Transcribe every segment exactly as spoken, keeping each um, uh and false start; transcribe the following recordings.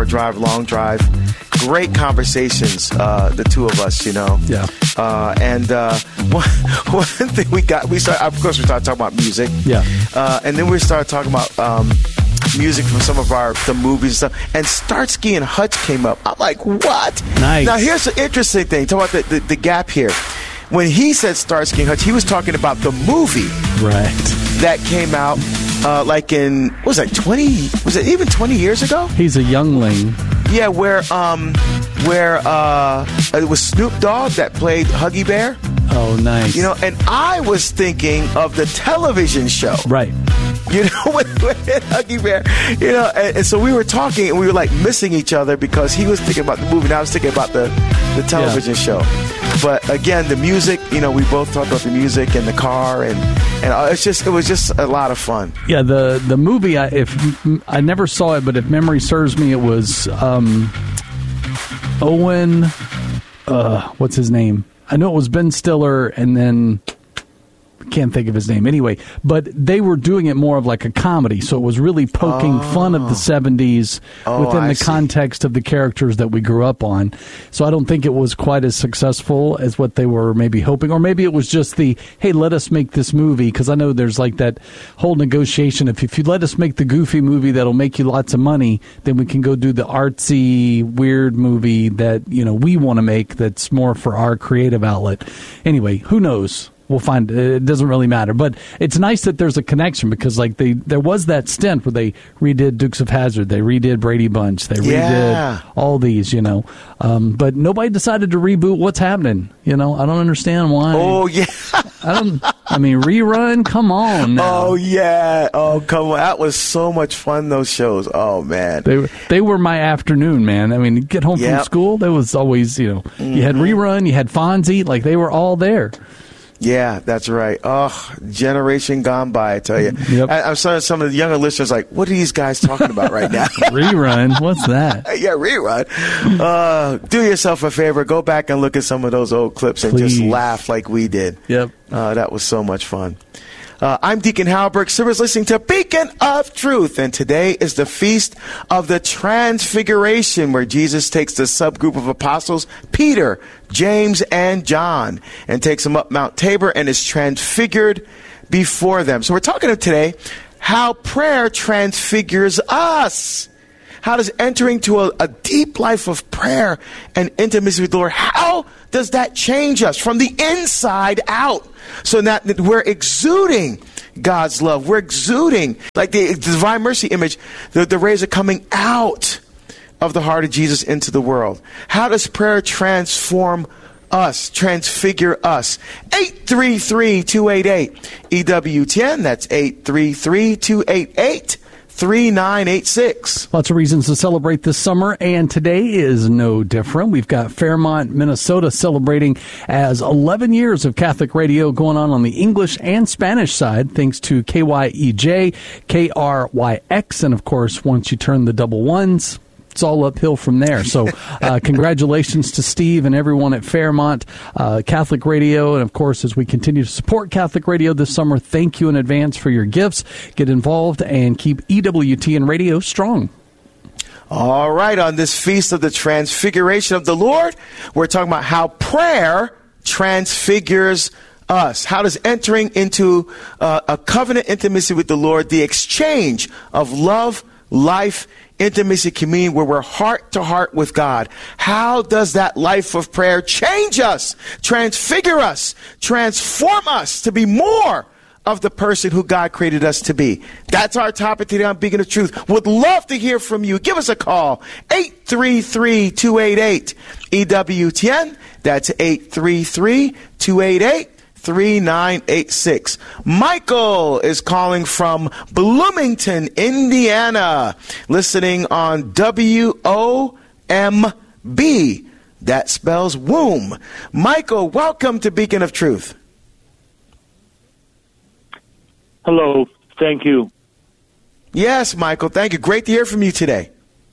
drive, long drive. Great conversations, uh, the two of us, you know. Yeah. Uh, and uh, one, one thing we got, we started, of course, we started talking about music. Yeah. Uh, and then we started talking about um, music from some of our the movies and stuff. And Starsky and Hutch came up. I'm like, what? Nice. Now, here's the interesting thing. Talk about the, the, the gap here. When he said Starsky and Hutch, he was talking about the movie right. that came out uh, like in, what was that, twenty, was it even twenty years ago? He's a youngling. Yeah, where um, where uh, it was Snoop Dogg that played Huggy Bear. Oh, nice. You know, and I was thinking of the television show. Right. You know, with, with Huggy Bear. You know, and, and so we were talking, and we were like missing each other because he was thinking about the movie, and I was thinking about the, the television yeah. show. But again, the music, you know, we both talked about the music and the car, and, and it's just, it was just a lot of fun. Yeah, the the movie, I, if I never saw it, but if memory serves me, it was um, Owen, uh, what's his name? I know it was Ben Stiller, and then can't think of his name anyway, but they were doing it more of like a comedy, so it was really poking oh. fun of the seventies oh, within I the see. context of the characters that we grew up on. So I don't think it was quite as successful as what they were maybe hoping, or maybe it was just the, hey, let us make this movie, because I know there's like that whole negotiation of, if you let us make the goofy movie that'll make you lots of money, then we can go do the artsy, weird movie that, you know, we want to make that's more for our creative outlet. Anyway, who knows? We'll find, it doesn't really matter, but it's nice that there's a connection, because like they there was that stint where they redid Dukes of Hazzard, they redid Brady Bunch, they redid yeah. all these, you know, um, but nobody decided to reboot What's Happening. You know, I don't understand why. Oh yeah, I don't. I mean, rerun. Come on now. Oh yeah. Oh come on, that was so much fun. Those shows. Oh man, they were they were my afternoon, man. I mean, you get home yep. from school, there was always, you know, mm-hmm. you had rerun, you had Fonzie, like they were all there. Yeah, that's right. Oh, generation gone by, I tell you. Yep. I, I'm sorry, some of the younger listeners are like, what are these guys talking about right now? Rerun? What's that? Yeah, rerun. Uh, do yourself a favor. Go back and look at some of those old clips and Please. just laugh like we did. Yep. Uh, that was so much fun. Uh, I'm Deacon Halberg. Silver's listening to Beacon of Truth, and today is the Feast of the Transfiguration, where Jesus takes the subgroup of apostles, Peter, James, and John, and takes them up Mount Tabor and is transfigured before them. So we're talking today how prayer transfigures us. How does entering to a, a deep life of prayer and intimacy with the Lord, how does that change us from the inside out? So that we're exuding God's love. We're exuding, like the divine mercy image, the, the rays are coming out of the heart of Jesus into the world. How does prayer transform us, transfigure us? eight three three, two eight eight, E W T N. That's eight three three, two eight eight, three nine eight six. Lots of reasons to celebrate this summer, and today is no different. We've got Fairmont, Minnesota celebrating as eleven years of Catholic radio going on on the English and Spanish side, thanks to K Y E J, K R Y X, and of course, once you turn the double ones, it's all uphill from there. So uh, congratulations to Steve and everyone at Fairmont uh, Catholic Radio. And, of course, as we continue to support Catholic Radio this summer, thank you in advance for your gifts. Get involved and keep E W T N Radio strong. All right. On this Feast of the Transfiguration of the Lord, we're talking about how prayer transfigures us. How does entering into uh, a covenant intimacy with the Lord, the exchange of love, life, intimacy, communion, where we're heart to heart with God, how does that life of prayer change us, transfigure us, transform us to be more of the person who God created us to be? That's our topic today on Beacon of Truth. Would love to hear from you. Give us a call, eight three three, two eight eight, E W T N. That's eight three three, two eight eight, three nine eight six. Michael is calling from Bloomington, Indiana, listening on W O M B. That spells womb. Michael, welcome to Beacon of Truth. Hello. Thank you. Yes, Michael. Thank you. Great to hear from you today.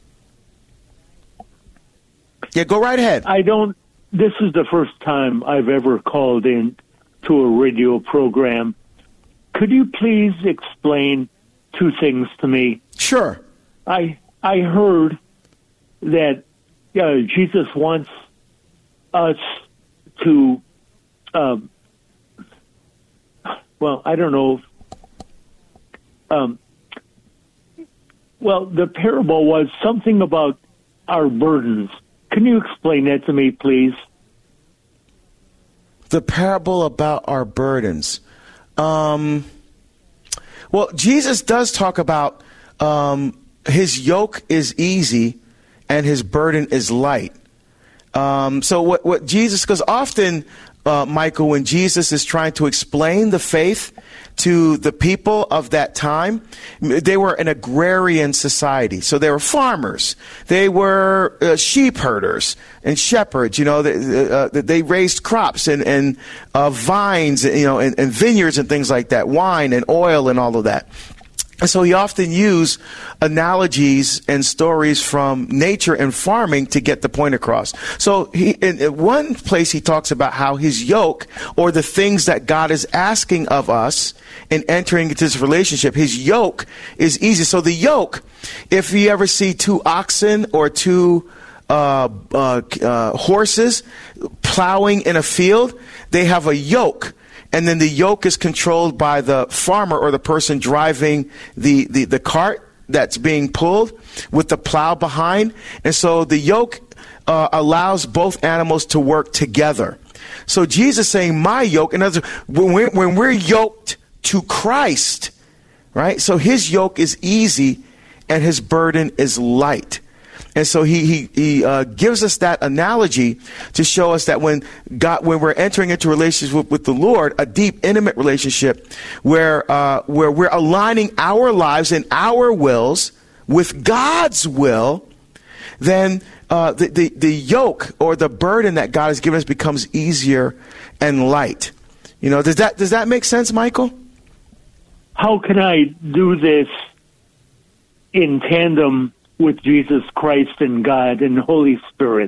Yeah, go right ahead. I don't, this is the first time I've ever called in to a radio program. Could you please explain two things to me? Sure. I I heard that uh, Jesus wants us to, um, well, I don't know. Um, well, the parable was something about our burdens. Can you explain that to me, please? The parable about our burdens. Um, well, Jesus does talk about um, his yoke is easy and his burden is light. Um, so what, what Jesus, because often, uh, Michael, when Jesus is trying to explain the faith to the people of that time, they were an agrarian society. So they were farmers. They were uh, sheep herders and shepherds. You know, they, uh, they raised crops and, and uh, vines, you know, and, and vineyards and things like that, wine and oil and all of that. And so he often used analogies and stories from nature and farming to get the point across. So he, in, in one place he talks about how his yoke, or the things that God is asking of us in entering into this relationship, his yoke is easy. So the yoke, if you ever see two oxen or two uh, uh, uh, horses plowing in a field, they have a yoke. And then the yoke is controlled by the farmer or the person driving the, the, the cart that's being pulled with the plow behind. And so the yoke uh, allows both animals to work together. So Jesus saying, my yoke, in other words, when we're, when we're yoked to Christ, right? So his yoke is easy and his burden is light. And so he he, he uh, gives us that analogy to show us that when God, when we're entering into relationship with, with the Lord, a deep, intimate relationship, where uh, where we're aligning our lives and our wills with God's will, then uh, the, the the yoke or the burden that God has given us becomes easier and light. You know, does that does that make sense, Michael? How can I do this in tandem with Jesus Christ and God and the Holy Spirit?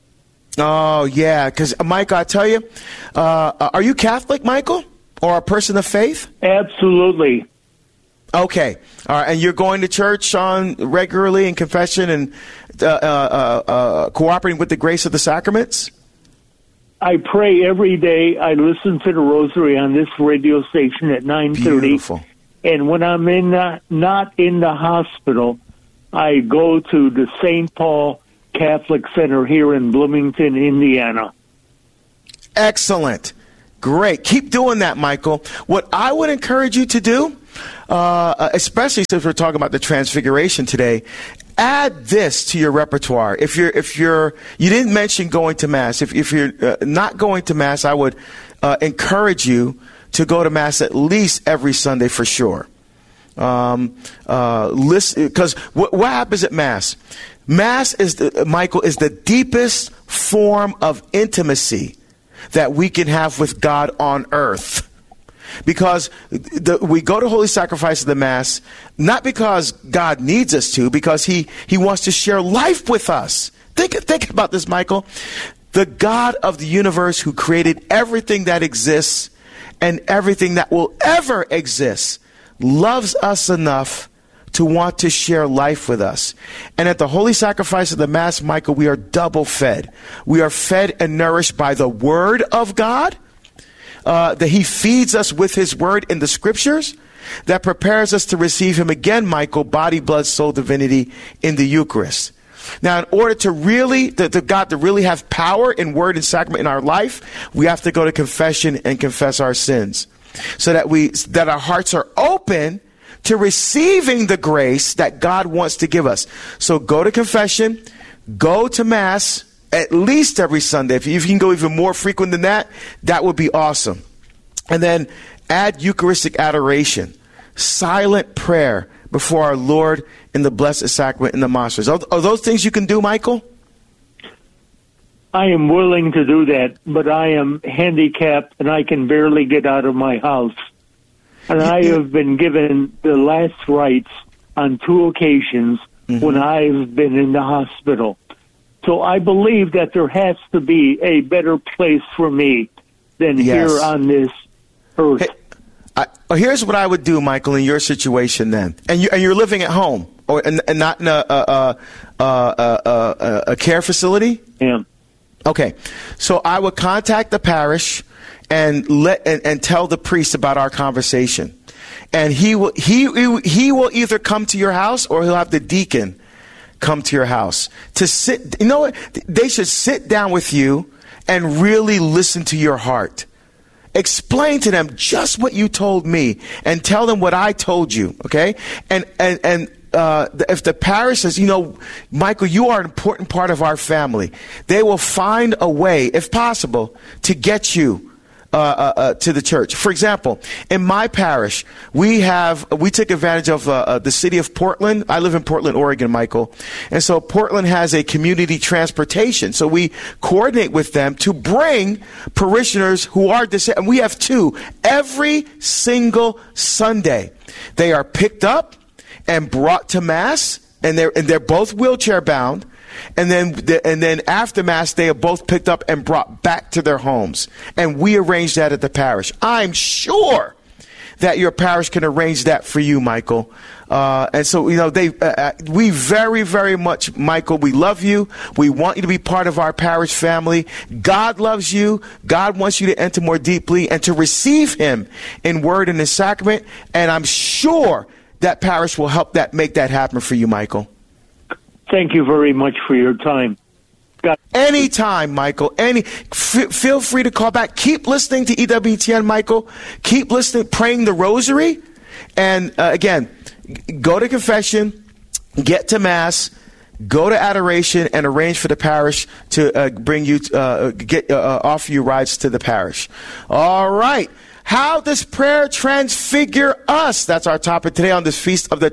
Oh, yeah, because, Michael, I tell you, uh, are you Catholic, Michael, or a person of faith? Absolutely. Okay. All right. And you're going to church on regularly in confession and uh, uh, uh, cooperating with the grace of the sacraments? I pray every day. I listen to the rosary on this radio station at nine thirty. Beautiful. And when I'm in the, not in the hospital, I go to the Saint Paul Catholic Center here in Bloomington, Indiana. Excellent. Great. Keep doing that, Michael. What I would encourage you to do, uh, especially since we're talking about the Transfiguration today, add this to your repertoire. If you're, if you're, you didn't mention going to Mass. If, if you're uh, not going to Mass, I would uh, encourage you to go to Mass at least every Sunday for sure. Um, uh, listen, because what, what happens at Mass? Mass is the, Michael, is the deepest form of intimacy that we can have with God on earth. Because the, we go to Holy Sacrifice of the Mass, not because God needs us to, because he, he wants to share life with us. Think, think about this, Michael. The God of the universe who created everything that exists and everything that will ever exist loves us enough to want to share life with us. And at the Holy Sacrifice of the Mass, Michael, we are double fed. We are fed and nourished by the Word of God, uh, that he feeds us with his Word in the Scriptures, that prepares us to receive him again, Michael, body, blood, soul, divinity in the Eucharist. Now, in order to really, to, to God to really have power in Word and Sacrament in our life, we have to go to confession and confess our sins, so that we, that our hearts are open to receiving the grace that God wants to give us. So go to confession, go to Mass at least every Sunday. If you, if you can go even more frequent than that, that would be awesome. And then add Eucharistic adoration, silent prayer before our Lord in the Blessed Sacrament in the monasteries. Are, are those things you can do, Michael? I am willing to do that, but I am handicapped and I can barely get out of my house. And I have been given the last rites on two occasions mm-hmm. when I've been in the hospital. So I believe that there has to be a better place for me than yes. here on this earth. Hey, I, well, here's what I would do, Michael, in your situation then. And, you, and you're living at home, or and, and not in a, a, a, a, a, a care facility? Yeah. Okay. So I would contact the parish and let and, and tell the priest about our conversation. And he will he he will either come to your house or he'll have the deacon come to your house to sit. You know what? They should sit down with you and really listen to your heart. Explain to them just what you told me and tell them what I told you. Okay. And and and uh, if the parish says, you know, Michael, you are an important part of our family, they will find a way, if possible, to get you Uh, uh, uh, to the church. For example, in my parish, we have we took advantage of uh, uh, the city of Portland. I live in Portland, Oregon, Michael, and so Portland has a community transportation. So we coordinate with them to bring parishioners who are disabled. And we have two every single Sunday. They are picked up and brought to Mass, and they're and they're both wheelchair bound. And then, and then after Mass, they are both picked up and brought back to their homes. And we arrange that at the parish. I'm sure that your parish can arrange that for you, Michael. Uh, and so, you know, they, uh, we very, very much, Michael, we love you. We want you to be part of our parish family. God loves you. God wants you to enter more deeply and to receive him in word and in sacrament. And I'm sure that parish will help that make that happen for you, Michael. Thank you very much for your time. God. Anytime, Michael. Any, f- feel free to call back. Keep listening to E W T N, Michael. Keep listening, praying the rosary. And uh, again, go to confession, get to Mass, go to adoration, and arrange for the parish to uh, bring you, uh, get uh, offer you rides to the parish. All right. How does prayer transfigure us? That's our topic today on this Feast of the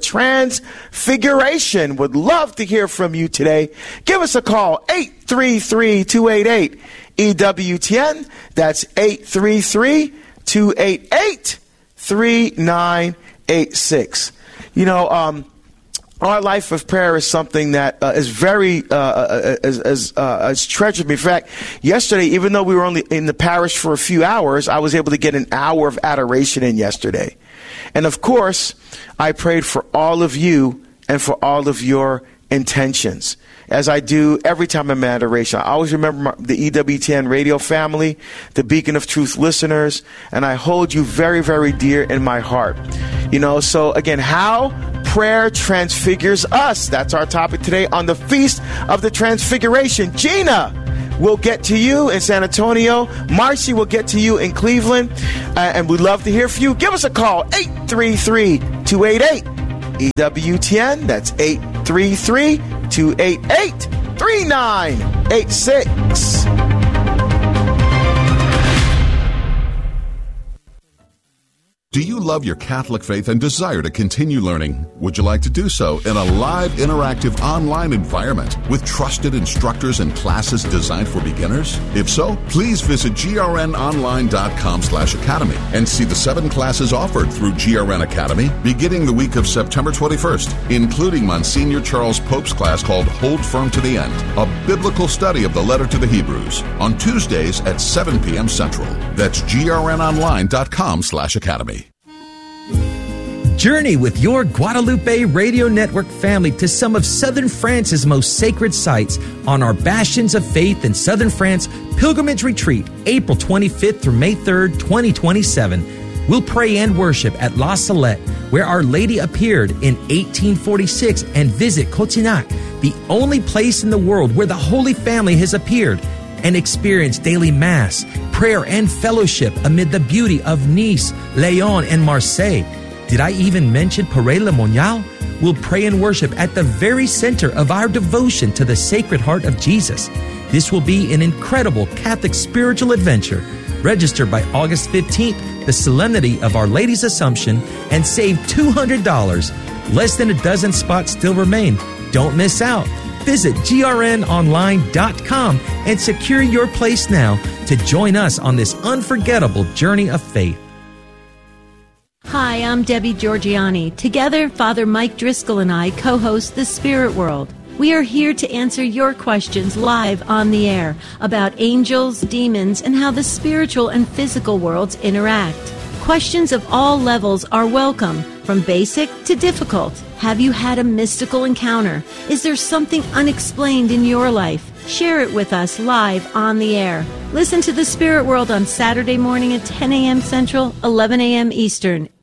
Transfiguration. Would love to hear from you today. Give us a call, eight three three, two eight eight, E W T N. That's eight three three, two eight eight, three nine eight six. You know, um, our life of prayer is something that uh, is very uh, as as uh, as treasured me. In fact, yesterday, even though we were only in the parish for a few hours, I was able to get an hour of adoration in yesterday. And of course, I prayed for all of you and for all of your intentions, as I do every time I'm in adoration. I always remember my, the E W T N radio family, the Beacon of Truth listeners, and I hold you very, very dear in my heart. You know, so again, how prayer transfigures us. That's our topic today on the Feast of the Transfiguration. Gina will get to you in San Antonio. Marcy will get to you in Cleveland. Uh, and we'd love to hear from you. Give us a call, eight three three, two eight eight, E W T N. That's eight three three, two eight eight, three nine eight six. Do you love your Catholic faith and desire to continue learning? Would you like to do so in a live, interactive, online environment with trusted instructors and classes designed for beginners? If so, please visit grnonline.com slash academy and see the seven classes offered through G R N Academy beginning the week of September twenty-first, including Monsignor Charles Pope's class called Hold Firm to the End, a biblical study of the letter to the Hebrews, on Tuesdays at seven p.m. Central. That's grnonline.com slash academy. Journey with your Guadalupe Radio Network family to some of Southern France's most sacred sites on our Bastions of Faith in Southern France Pilgrimage Retreat, April twenty-fifth through May third, twenty twenty-seven. We'll pray and worship at La Salette, where Our Lady appeared in eighteen forty-six, and visit Cotignac, the only place in the world where the Holy Family has appeared, and experience daily Mass, prayer, and fellowship amid the beauty of Nice, Lyon, and Marseille. Did I even mention Paray-le-Monial? We'll pray and worship at the very center of our devotion to the Sacred Heart of Jesus. This will be an incredible Catholic spiritual adventure. Register by August fifteenth, the Solemnity of Our Lady's Assumption, and save two hundred dollars. Less than a dozen spots still remain. Don't miss out. Visit G R N online dot com and secure your place now to join us on this unforgettable journey of faith. Hi, I'm Debbie Georgiani. Together, Father Mike Driscoll and I co-host The Spirit World. We are here to answer your questions live on the air about angels, demons, and how the spiritual and physical worlds interact. Questions of all levels are welcome. from basic to difficult. Have you had a mystical encounter? Is there something unexplained in your life? Share it with us live on the air. Listen to The Spirit World on Saturday morning at ten a.m. Central, eleven a.m. Eastern,